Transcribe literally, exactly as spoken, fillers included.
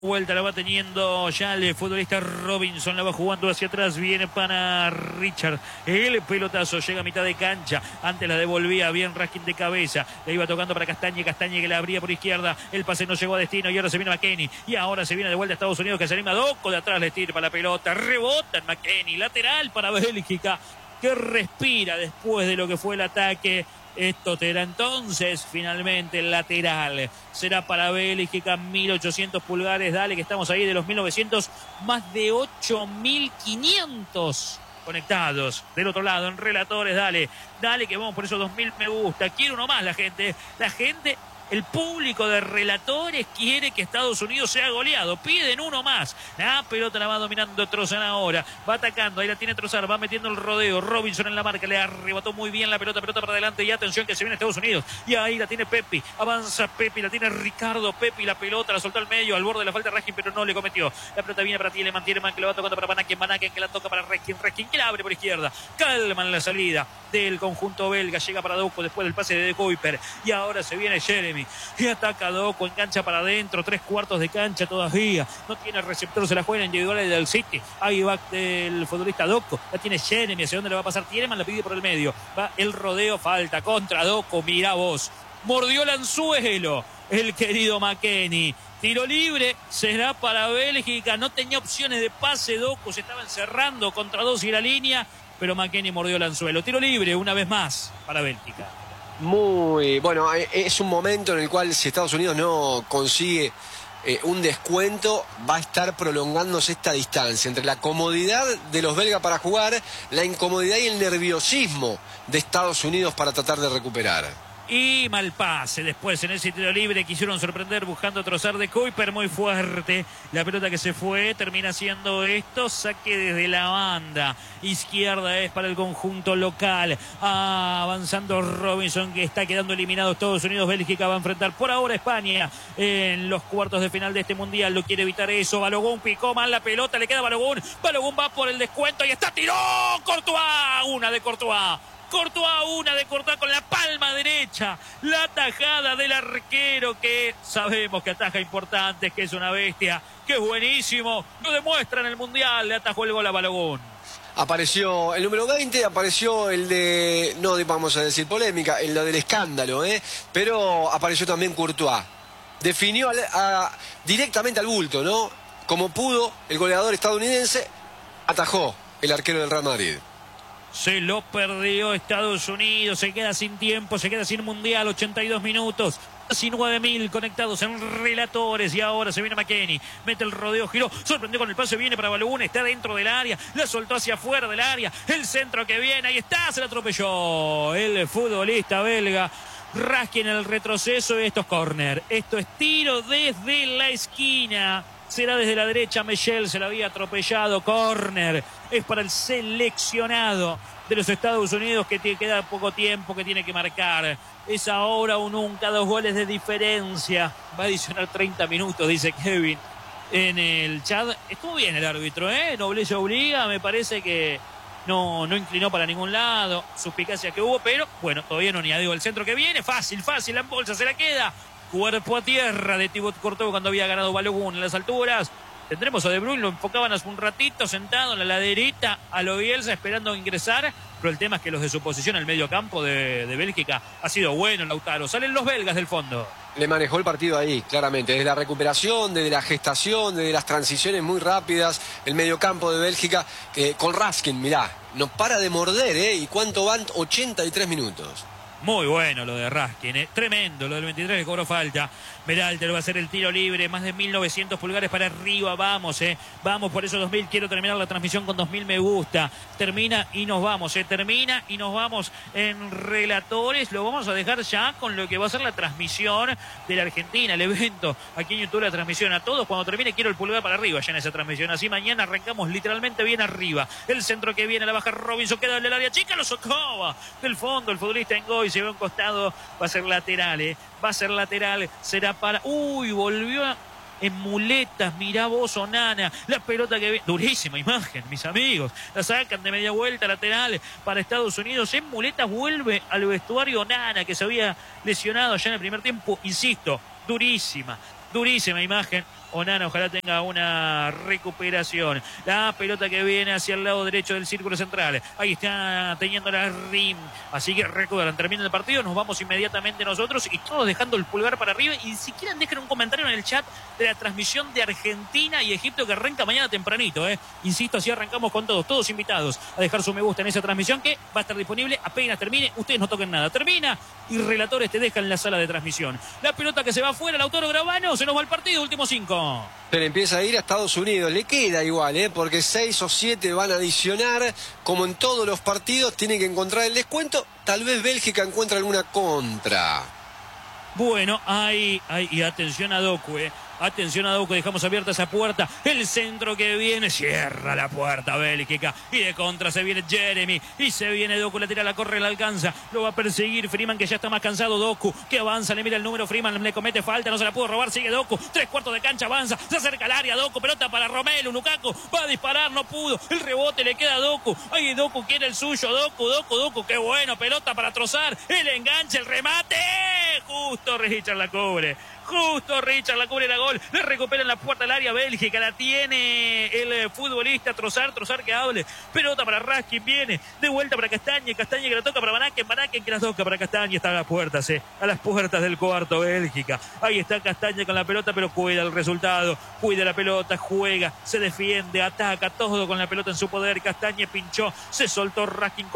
Vuelta la va teniendo ya el futbolista Robinson, la va jugando hacia atrás, viene para Richard, el pelotazo llega a mitad de cancha, antes la devolvía bien Raskin de cabeza, le iba tocando para Castañe, Castañe que la abría por izquierda, el pase no llegó a destino y ahora se viene McKennie, y ahora se viene de vuelta a Estados Unidos que se anima Doco, de atrás le tira para la pelota, rebota en McKennie, lateral para Bélgica, que respira después de lo que fue el ataque. Esto será entonces finalmente el lateral. Será para Bélgica, mil ochocientos pulgares. Dale que estamos ahí de los mil novecientos. Más de ocho mil quinientos conectados. Del otro lado, en relatores, dale. Dale que vamos por esos dos mil me gusta. Quiere uno más la gente. La gente... El público de relatores quiere que Estados Unidos sea goleado. Piden uno más. La pelota la va dominando Trozar ahora. Va atacando. Ahí la tiene Trozar. Va metiendo el rodeo. Robinson en la marca. Le arrebató muy bien la pelota. Pelota para adelante. Y atención que se viene Estados Unidos. Y ahí la tiene Pepi. Avanza Pepi. La tiene Ricardo Pepi. La pelota la soltó al medio. Al borde de la falta de Raskin, pero no le cometió. La pelota viene para Tielemans. Tielemans que le va tocando para Manaken. Manaken que la toca para Raskin. Raskin que la abre por izquierda. Calma en la salida del conjunto belga. Llega para Doku después del pase de De Kuiper. Y ahora se viene Jeremy. Y ataca Doku, engancha para adentro, tres cuartos de cancha todavía, no tiene receptor, se la juega en individuales del City, ahí va el futbolista Doku, la tiene Jeremy, hacia dónde le va a pasar Tielemans, la pide por el medio, va el rodeo, falta contra Doku, mira vos, mordió el anzuelo, el querido McKennie. Tiro libre, será para Bélgica, no tenía opciones de pase, Doku se estaba encerrando contra dos y la línea, pero McKennie mordió el anzuelo. Tiro libre una vez más para Bélgica. Muy bueno, es un momento en el cual si Estados Unidos no consigue eh, un descuento, va a estar prolongándose esta distancia entre la comodidad de los belgas para jugar, la incomodidad y el nerviosismo de Estados Unidos para tratar de recuperar. Y mal pase después en ese tiro libre, quisieron sorprender buscando trozar de Kuiper muy fuerte, la pelota que se fue termina siendo esto, saque desde la banda izquierda es para el conjunto local, ah, avanzando Robinson que está quedando eliminado Estados Unidos. Bélgica va a enfrentar por ahora a España en los cuartos de final de este mundial, lo quiere evitar eso, Balogun picó mal la pelota, le queda Balogun, Balogun va por el descuento y está, tiró Courtois, una de Courtois. Courtois, una de Courtois con la palma derecha, la tajada del arquero que sabemos que ataja importantes, que es una bestia, que es buenísimo, lo demuestra en el Mundial, le atajó el gol a Balogun. Apareció el número veinte, apareció el de, no vamos a decir polémica, el del escándalo, ¿eh? Pero apareció también Courtois. Definió a, a, directamente al bulto, ¿no? Como pudo, el goleador estadounidense atajó el arquero del Real Madrid. Se lo perdió Estados Unidos, se queda sin tiempo, se queda sin mundial, ochenta y dos minutos. Casi nueve mil conectados en relatores y ahora se viene McKennie, mete el rodeo, giró, sorprendió con el pase, viene para Balogun, está dentro del área, la soltó hacia afuera del área, el centro que viene, ahí está, se la atropelló el futbolista belga. Raskin en el retroceso y esto es córner, esto es tiro desde la esquina. Será desde la derecha, Michel se la había atropellado, córner, es para el seleccionado de los Estados Unidos que te queda poco tiempo, que tiene que marcar, es ahora o nunca, dos goles de diferencia, va a adicionar treinta minutos, dice Kevin en el chat, estuvo bien el árbitro, ¿eh? Nobleza obliga, me parece que no, no inclinó para ningún lado, suspicacia que hubo, pero bueno, todavía no ni digo el centro que viene, fácil, fácil, la bolsa se la queda. Cuerpo a tierra de Thibaut Courtois cuando había ganado Balogun en las alturas. Tendremos a De Bruyne, lo enfocaban hace un ratito sentado en la laderita a lo Bielsa esperando ingresar. Pero el tema es que los de su posición en el medio campo de, de Bélgica ha sido bueno, Lautaro. Salen los belgas del fondo. Le manejó el partido ahí, claramente. Desde la recuperación, desde la gestación, desde las transiciones muy rápidas. El mediocampo de Bélgica eh, con Raskin, mirá, no para de morder, ¿eh? ¿Y cuánto van? ochenta y tres minutos. Muy bueno lo de Raskin, ¿eh? Tremendo lo del veintitrés que cobró falta. Berhalter va a hacer el tiro libre, más de mil novecientos pulgares para arriba, vamos, eh. Vamos por esos dos mil, quiero terminar la transmisión con dos mil me gusta. Termina y nos vamos, eh. Termina y nos vamos en relatores. Lo vamos a dejar ya con lo que va a ser la transmisión de la Argentina, el evento. Aquí en YouTube la transmisión a todos. Cuando termine quiero el pulgar para arriba ya en esa transmisión. Así mañana arrancamos literalmente bien arriba. El centro que viene, la baja Robinson, queda en el área chica, lo socava del fondo el futbolista Ngoy. Se ve a un costado, va a ser lateral, eh. Va a ser lateral, será para... Uy, volvió en muletas, mirá vos, Onana, la pelota que viene, durísima imagen, mis amigos, la sacan de media vuelta lateral para Estados Unidos, en muletas vuelve al vestuario Onana, que se había lesionado ya en el primer tiempo, insisto, durísima, durísima imagen Onana ojalá tenga una recuperación. La pelota que viene hacia el lado derecho del círculo central. Ahí está teniendo la Rim. Así que recuerdan, termina el partido, nos vamos inmediatamente nosotros y todos dejando el pulgar para arriba. Y si quieren dejen un comentario en el chat de la transmisión de Argentina y Egipto que arranca mañana tempranito. ¿eh? Insisto, así arrancamos con todos, todos invitados a dejar su me gusta en esa transmisión que va a estar disponible apenas termine. Ustedes no toquen nada. Termina y relatores te dejan en la sala de transmisión. La pelota que se va afuera, Lautaro Gravano, se nos va el partido, último cinco. Se le empieza a ir a Estados Unidos, le queda igual, ¿eh? porque seis o siete van a adicionar, como en todos los partidos, tienen que encontrar el descuento, tal vez Bélgica encuentre alguna contra. Bueno, ahí, ahí, y atención a Doku, eh. Atención a Doku, dejamos abierta esa puerta. El centro que viene, cierra la puerta Bélgica. Y de contra se viene Jeremy. Y se viene Doku, la tira, la corre, la alcanza. Lo va a perseguir Freeman, que ya está más cansado. Doku, que avanza, le mira el número. Freeman le comete falta, no se la pudo robar. Sigue Doku, tres cuartos de cancha, avanza. Se acerca al área, Doku, pelota para Romelu Lukaku. Va a disparar, no pudo. El rebote le queda a Doku. Ahí Doku quiere el suyo. Doku, Doku, Doku, qué bueno. Pelota para trozar. El enganche, el remate. Justo Richard la cubre. Justo Richard la cubre, la gol. Le recuperan la puerta al área Bélgica. La tiene el futbolista Trossard. Trossard que hable. Pelota para Raskin. Viene de vuelta para Castañe. Castañe que la toca para Van Aken. Van Aken que la toca para Castañe. Está a las puertas, eh. A las puertas del cuarto Bélgica. Ahí está Castañe con la pelota, pero cuida el resultado. Cuida la pelota. Juega. Se defiende. Ataca. Todo con la pelota en su poder. Castañe pinchó. Se soltó Raskin.